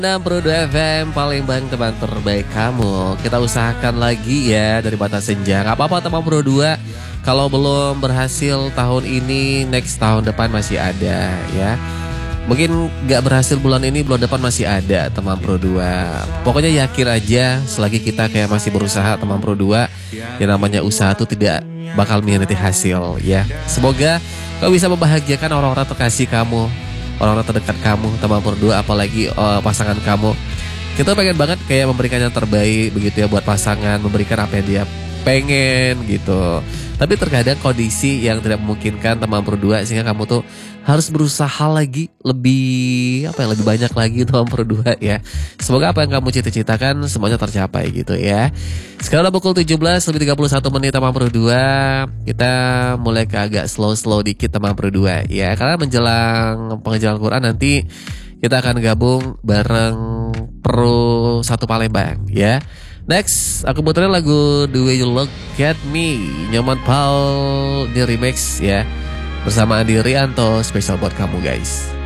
62 FM Palembang, teman terbaik kamu. Kita usahakan lagi ya dari Batas Senja. Gak apa-apa teman Pro 2. Kalau belum berhasil tahun ini, next tahun depan masih ada ya. Mungkin gak berhasil bulan ini, bulan depan masih ada teman Pro 2. Pokoknya yakin aja selagi kita kayak masih berusaha teman Pro 2. Yang namanya usaha itu tidak bakal menyertai hasil ya. Semoga kau bisa membahagiakan orang-orang terkasih kamu, orang-orang terdekat kamu, teman berdua, apalagi pasangan kamu. Kita pengen banget kayak memberikan yang terbaik begitu ya buat pasangan, memberikan apa yang dia pengen gitu. Tapi terkadang kondisi yang tidak memungkinkan teman berdua, sehingga kamu tuh harus berusaha lagi lebih lebih banyak lagi teman berdua ya. Semoga apa yang kamu cita-citakan semuanya tercapai gitu ya. Sekarang udah pukul 17 lebih 31 menit teman berdua. Kita mulai ke agak slow dikit teman berdua ya. Karena menjelang pengajian Al-Quran nanti kita akan gabung bareng Pro 1 Palembang ya. Next, aku puterin lagu The Way You Look At Me, Nyoman Paul di remix ya, bersama Andi Rianto, spesial buat kamu guys.